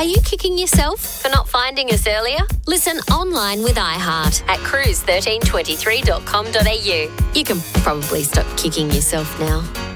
you kicking yourself for not finding us earlier? Listen online with iHeart at cruise1323.com.au. You can probably stop kicking yourself now.